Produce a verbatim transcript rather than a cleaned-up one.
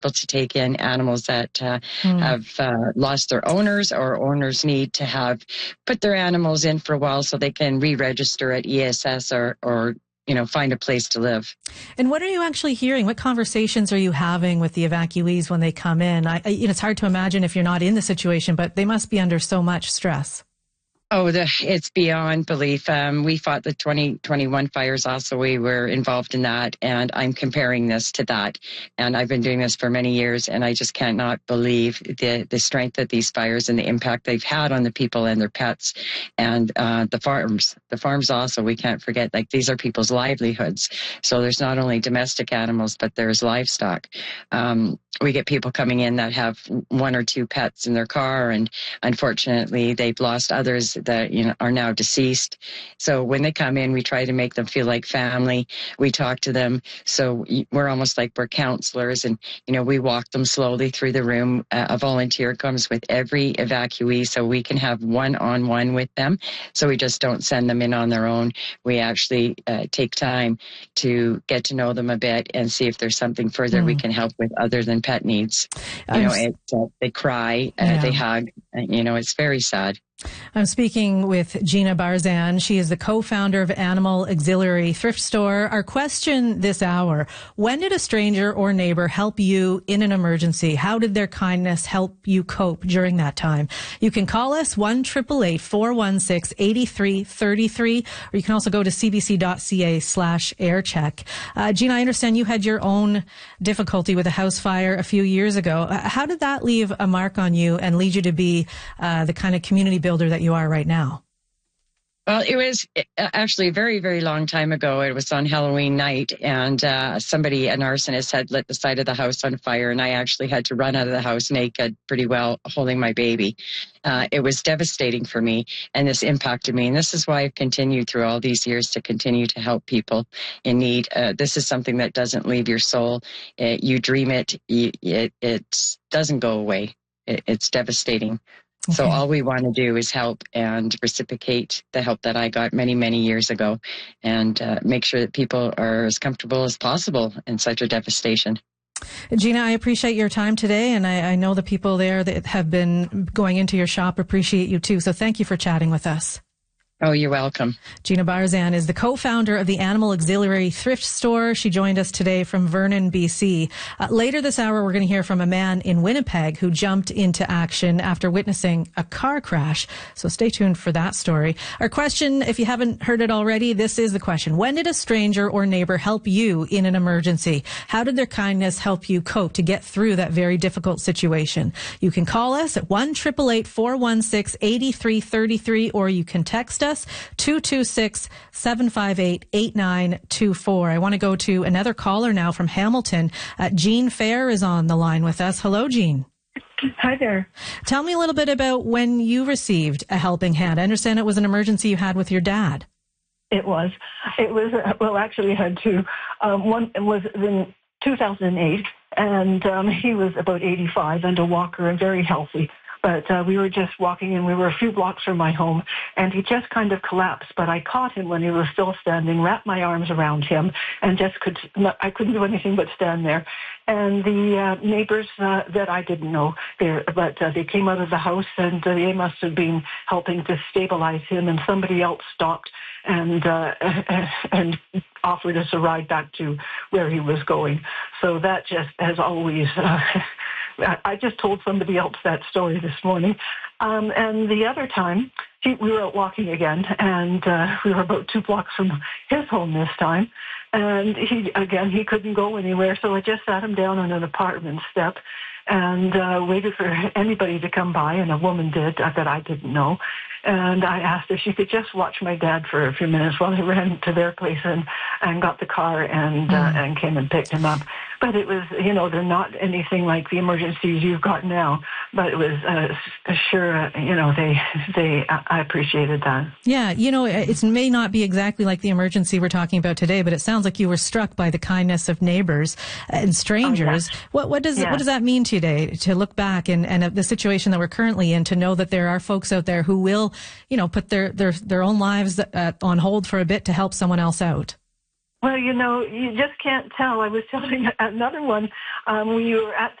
to take in animals that uh, mm. have uh, lost their owners, or owners need to have put their animals in for a while so they can re-register at E S S or, or you know, find a place to live. And what are you actually hearing? What conversations are you having with the evacuees when they come in? I, I, you know, it's hard to imagine if you're not in the situation, but they must be under so much stress. Oh, the, it's beyond belief. Um, we fought the twenty twenty-one fires also. We were involved in that, and I'm comparing this to that. And I've been doing this for many years, and I just cannot believe the, the strength of these fires and the impact they've had on the people and their pets and uh, the farms. The farms also, we can't forget, like, these are people's livelihoods. So there's not only domestic animals, but there's livestock. Um, we get people coming in that have one or two pets in their car, and unfortunately, they've lost others that, you know, are now deceased. So when they come in, we try to make them feel like family. We talk to them. So we're almost like we're counselors, and, you know, we walk them slowly through the room. Uh, a volunteer comes with every evacuee so we can have one-on-one with them. So we just don't send them in on their own. We actually uh, take time to get to know them a bit and see if there's something further mm. we can help with other than pet needs. You I'm, know, it, uh, they cry, uh, yeah. they hug, uh, you know, it's very sad. I'm speaking with Gina Barzan. She is the co-founder of Animal Auxiliary Thrift Store. Our question this hour: when did a stranger or neighbor help you in an emergency? How did their kindness help you cope during that time? You can call us one eight eight eight, four one six, eight three three three, or you can also go to cbc.ca slash aircheck. Uh, Gina, I understand you had your own difficulty with a house fire a few years ago. Uh, how did that leave a mark on you and lead you to be uh, the kind of community builder that you are right now? Well, it was actually a very, very long time ago. It was on Halloween night, and uh, somebody, an arsonist, had lit the side of the house on fire, and I actually had to run out of the house naked, pretty well, holding my baby. Uh, it was devastating for me, and this impacted me, and this is why I've continued through all these years to continue to help people in need. Uh, this is something that doesn't leave your soul. It, you dream it, you, it, it doesn't go away. It, it's devastating. Okay. So all we want to do is help and reciprocate the help that I got many, many years ago, and uh, make sure that people are as comfortable as possible in such a devastation. Gina, I appreciate your time today, and I, I know the people there that have been going into your shop appreciate you too. So thank you for chatting with us. Oh, you're welcome. Gina Barzan is the co-founder of the Animal Auxiliary Thrift Store. She joined us today from Vernon, B C. Uh, later this hour, we're going to hear from a man in Winnipeg who jumped into action after witnessing a car crash. So stay tuned for that story. Our question, if you haven't heard it already, this is the question: when did a stranger or neighbor help you in an emergency? How did their kindness help you cope to get through that very difficult situation? You can call us at one eight eight eight, four one six, eight three three three, or you can text us two two six, seven five eight, eight nine two four. I want to go to another caller now from Hamilton. Uh, Jean Fair is on the line with us. Hello, Jean. Hi there. Tell me a little bit about when you received a helping hand. I understand it was an emergency you had with your dad. It was. It was, uh, well, actually I had two. Um, one was in two thousand eight, and um, he was about eighty-five and a walker and very healthy. But uh, we were just walking, and we were a few blocks from my home, and he just kind of collapsed. But I caught him when he was still standing, wrapped my arms around him, and just could not, I couldn't do anything but stand there. And the uh, neighbors uh, that I didn't know, there, but uh, they came out of the house, and uh, they must have been helping to stabilize him. And somebody else stopped and uh, and offered us a ride back to where he was going. So that just has always. Uh, I just told somebody else that story this morning. Um, and the other time, he, we were out walking again, and uh, we were about two blocks from his home this time. And he, again, he couldn't go anywhere, so I just sat him down on an apartment step and uh, waited for anybody to come by, and a woman did uh, that I didn't know. And I asked if she could just watch my dad for a few minutes while I ran to their place and, and got the car and mm. uh, and came and picked him up. But it was, you know, they're not anything like the emergencies you've got now. But it was uh, sure, uh, you know, they they I appreciated that. Yeah, you know, it may not be exactly like the emergency we're talking about today, but it sounds like you were struck by the kindness of neighbors and strangers. Oh, yeah. What what does yeah. what does that mean today? To look back and and the situation that we're currently in, to know that there are folks out there who will, you know, put their their their own lives uh, on hold for a bit to help someone else out. Well, you know, you just can't tell. I was telling another one, um, we were at